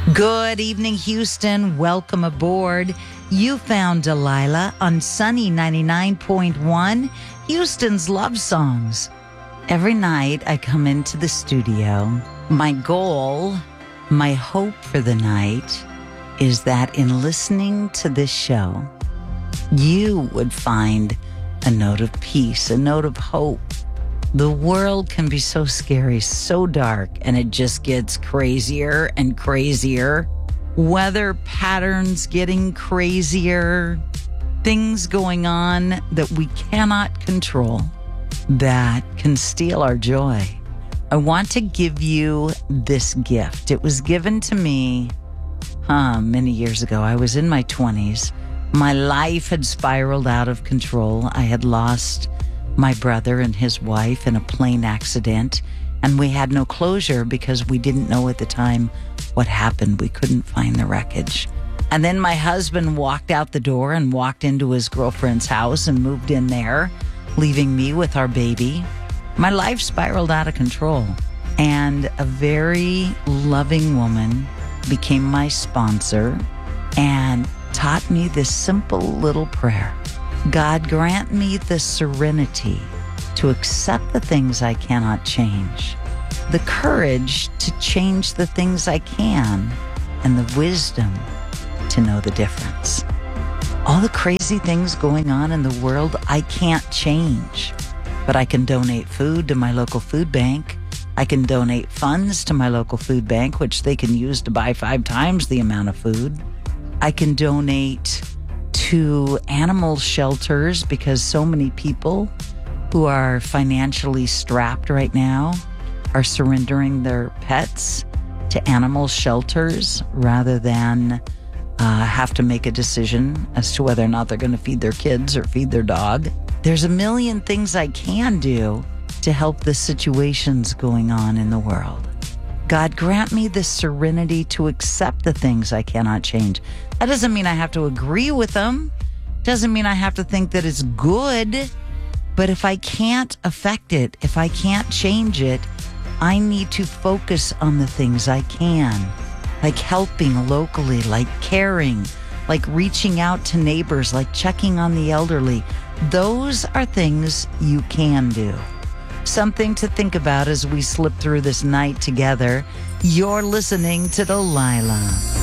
Good evening, Houston. Welcome aboard. You found Delilah on Sunny 99.1, Houston's love songs. Every night I come into the studio. My goal, my hope for the night is that in listening to this show, you would find a note of peace, a note of hope. The world can be so scary, so dark, and it just gets crazier and crazier. Weather patterns getting crazier, things going on that we cannot control that can steal our joy. I want to give you this gift. It was given to me many years ago. I was in my 20s. My life had spiraled out of control. I had lost my brother and his wife in a plane accident, and we had no closure because we didn't know at the time what happened. We couldn't find the wreckage. And then my husband walked out the door and walked into his girlfriend's house and moved in there, leaving me with our baby. My life spiraled out of control, and a very loving woman became my sponsor and taught me this simple little prayer. God, grant me the serenity to accept the things I cannot change, the courage to change the things I can, and the wisdom to know the difference. All the crazy things going on in the world, I can't change, but I can donate food to my local food bank. I can donate funds to my local food bank, which they can use to buy 5 times the amount of food. I can donate to animal shelters because so many people who are financially strapped right now are surrendering their pets to animal shelters rather than have to make a decision as to whether or not they're going to feed their kids or feed their dog. There's a million things I can do to help the situations going on in the world. God, grant me the serenity to accept the things I cannot change. That doesn't mean I have to agree with them. Doesn't mean I have to think that it's good. But if I can't affect it, if I can't change it, I need to focus on the things I can, like helping locally, like caring, like reaching out to neighbors, like checking on the elderly. Those are things you can do. Something to think about as we slip through this night together. You're listening to Delilah.